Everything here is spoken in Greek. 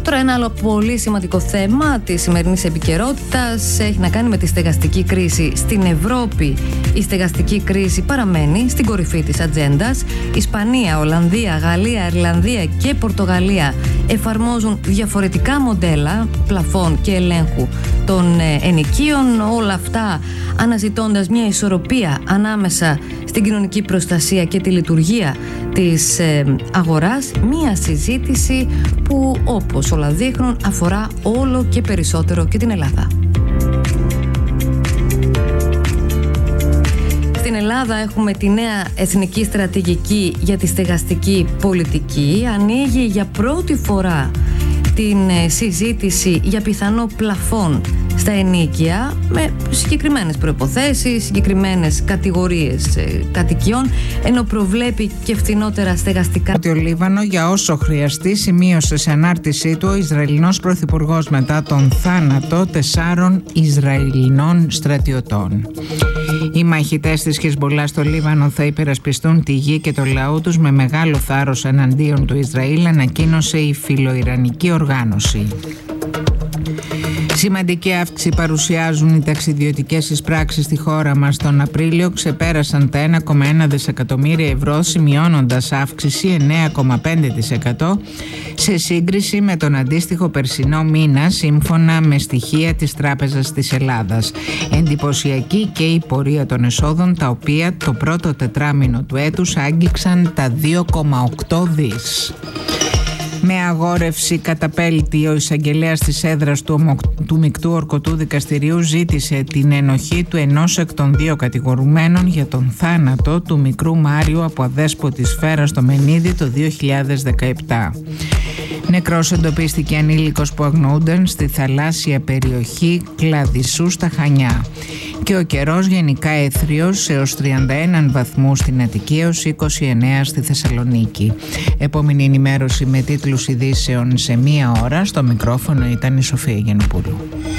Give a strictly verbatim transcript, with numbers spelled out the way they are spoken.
Τώρα ένα άλλο πολύ σημαντικό θέμα της σημερινής επικαιρότητας έχει να κάνει με τη στεγαστική κρίση στην Ευρώπη. Η στεγαστική κρίση παραμένει στην κορυφή της ατζέντας. Ισπανία, Ολλανδία, Γαλλία, Ιρλανδία και Πορτογαλία εφαρμόζουν διαφορετικά μοντέλα πλαφών και ελέγχου των ενοικίων. Όλα αυτά αναζητώντας μια ισορροπία ανάμεσα στην κοινωνική προστασία και τη λειτουργία της αγοράς. Μια συζήτηση που, όπως όλα δείχνουν, αφορά όλο και περισσότερο και την Ελλάδα. Στην Ελλάδα έχουμε τη νέα εθνική στρατηγική για τη στεγαστική πολιτική. Ανοίγει για πρώτη φορά την συζήτηση για πιθανό πλαφόν στα ενοίκια με συγκεκριμένες προϋποθέσεις, συγκεκριμένες κατηγορίες κατοικιών, ενώ προβλέπει και φθηνότερα στεγαστικά. Το Λίβανο για όσο χρειαστεί σημείωσε σε ανάρτησή του ο Ισραηλινός Πρωθυπουργός μετά τον θάνατο τεσσάρων Ισραηλινών στρατιωτών. Οι μαχητές της Χεσμπολά στο Λίβανο θα υπερασπιστούν τη γη και το λαό τους με μεγάλο θάρρος εναντίον του Ισραήλ, ανακοίνωσε η φιλοϊρανική οργάνωση. Σημαντική αύξηση παρουσιάζουν οι ταξιδιωτικές εισπράξεις στη χώρα μας. Τον Απρίλιο ξεπέρασαν τα ένα κόμμα ένα δισεκατομμύρια ευρώ, σημειώνοντας αύξηση εννέα κόμμα πέντε τοις εκατό σε σύγκριση με τον αντίστοιχο περσινό μήνα, σύμφωνα με στοιχεία της Τράπεζας της Ελλάδας. Εντυπωσιακή και η πορεία των εσόδων, τα οποία το πρώτο τετράμινο του έτους άγγιξαν τα δύο κόμμα οκτώ δις. Με αγόρευση καταπέλτη, ο εισαγγελέας της έδρας του, του Μεικτού Ορκωτού Δικαστηρίου ζήτησε την ενοχή του ενός εκ των δύο κατηγορουμένων για τον θάνατο του μικρού Μάριου από αδέσποτη σφαίρα στο Μενίδη το δύο χιλιάδες δεκαεπτά. Νεκρός εντοπίστηκε ανήλικος που αγνοούνταν στη θαλάσσια περιοχή Κλαδισσού στα Χανιά. Και ο καιρός γενικά έθριος έως τριάντα ένα βαθμούς στην Αττική έως είκοσι εννέα στη Θεσσαλονίκη. Επόμενη ενημέρωση με τίτλους ειδήσεων σε μία ώρα. Στο μικρόφωνο ήταν η Σοφία Γεννοπούλου.